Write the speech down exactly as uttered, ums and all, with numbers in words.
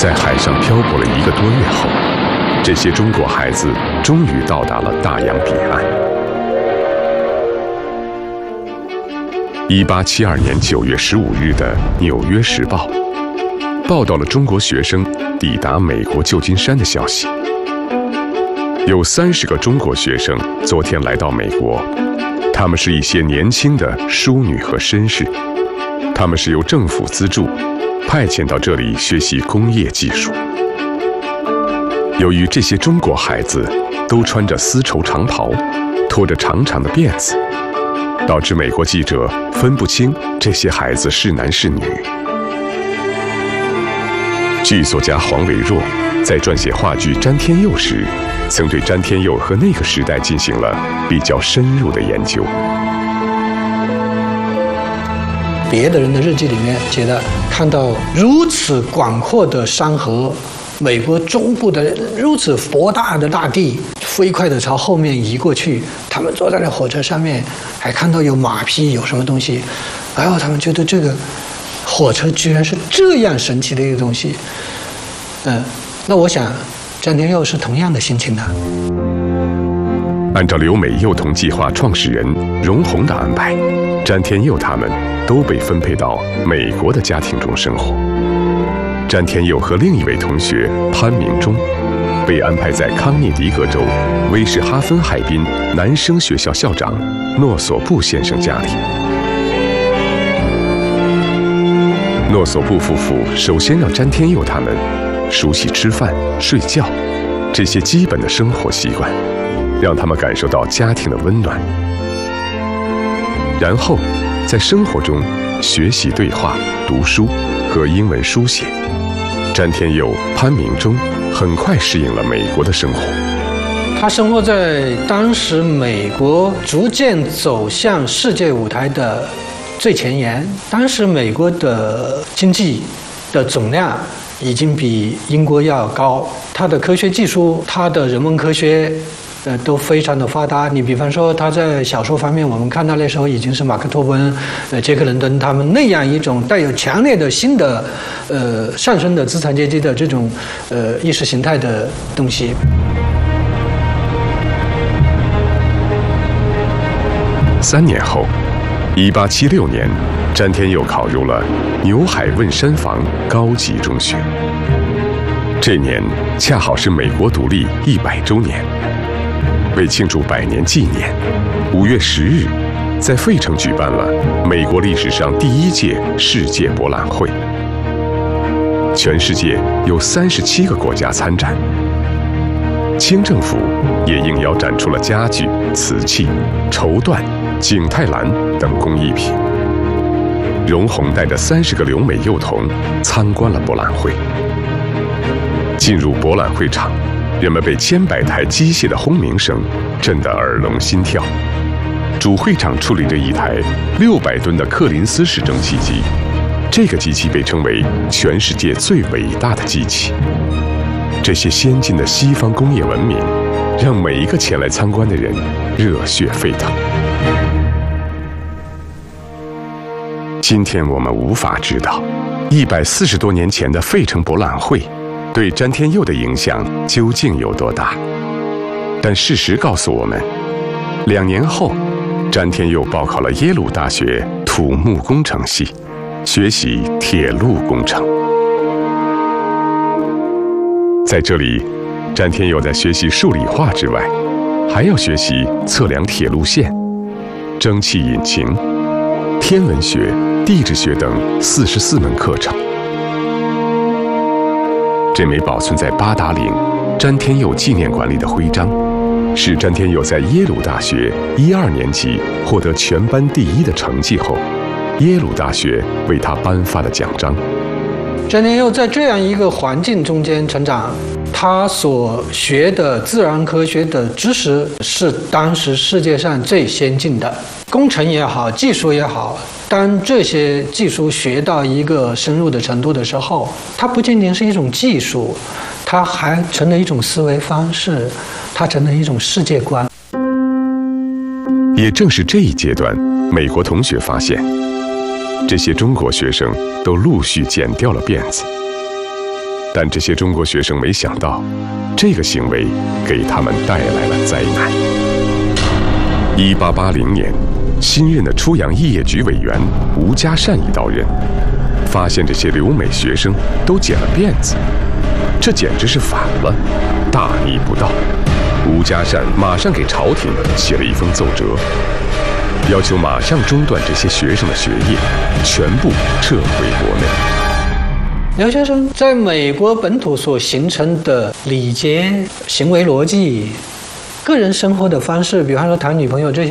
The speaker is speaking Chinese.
在海上漂泊了一个多月后，这些中国孩子终于到达了大洋彼岸。一八七二年九月十五日的《纽约时报》报道了中国学生抵达美国旧金山的消息。有三十个中国学生昨天来到美国，他们是一些年轻的淑女和绅士，他们是由政府资助派遣到这里学习工业技术。由于这些中国孩子都穿着丝绸长袍，拖着长长的辫子，导致美国记者分不清这些孩子是男是女。剧作家黄维若在撰写话剧《詹天佑》时，曾对詹天佑和那个时代进行了比较深入的研究。 别的人的日记里面写的，看到如此广阔的山河，美国中部的如此博大的大地，飞快地朝后面移过去。他们坐在那火车上面，还看到有马匹，有什么东西，然后他们觉得这个火车居然是这样神奇的一个东西。嗯，那我想詹天佑是同样的心情的。 按照留美幼童计划创始人荣鸿的安排，詹天佑他们都被分配到美国的家庭中生活。詹天佑和另一位同学潘明忠被安排在康涅狄格州威士哈芬海滨男生学校校长诺索布先生家里。诺索布夫妇首先让詹天佑他们熟悉吃饭、睡觉这些基本的生活习惯，让他们感受到家庭的温暖。然后在生活中学习对话、读书和英文书写。詹天佑、潘明忠很快适应了美国的生活。 他生活在当时美国逐渐走向世界舞台的最前沿。当时美国的经济的总量已经比英国要高，它的科学技术、它的人文科学呃，都非常的发达。你比方说，他在小说方面，我们看到那时候已经是马克吐温、呃杰克伦敦他们那样一种带有强烈的新的呃上升的资产阶级的这种呃意识形态的东西。 三年后，一八七六年，詹天佑考入了纽海问山房高级中学。这年恰好是美国独立一百周年。为庆祝百年纪念，五月十日，在费城举办了美国历史上第一届世界博览会。全世界有三十七个国家参展，清政府也应邀展出了家具、瓷器、绸缎、景泰蓝等工艺品。荣鸿带着三十个留美幼童参观了博览会。进入博览会场，人们被千百台机械的轰鸣声震得耳聋心跳。主会场处理着一台六百吨的柯林斯式蒸汽机，这个机器被称为全世界最伟大的机器。这些先进的西方工业文明，让每一个前来参观的人热血沸腾。今天我们无法知道，一百四十多年前的费城博览会对詹天佑的影响究竟有多大？但事实告诉我们，两年后，詹天佑报考了耶鲁大学土木工程系，学习铁路工程。在这里，詹天佑在学习数理化之外，还要学习测量铁路线、蒸汽引擎、天文学、地质学等四十四门课程。这枚保存在八达岭詹天佑纪念馆里的徽章，是詹天佑在耶鲁大学一二年级获得全班第一的成绩后，耶鲁大学为他颁发的奖章。 詹天佑在这样一个环境中间成长，他所学的自然科学的知识是当时世界上最先进的，工程也好，技术也好。当这些技术学到一个深入的程度的时候，它不仅仅是一种技术，它还成了一种思维方式，它成了一种世界观。 也正是这一阶段，美国同学发现，这些中国学生都陆续剪掉了辫子。 但这些中国学生没想到，这个行为给他们带来了灾难。一八八零年，新任的出洋肄业局委员吴家善一到任，发现这些留美学生都剪了辫子，这简直是反了，大逆不道。吴家善马上给朝廷写了一封奏折，要求马上中断这些学生的学业，全部撤回国内。 留学生在美国本土所形成的礼节、行为逻辑、个人生活的方式，比方说谈女朋友这些。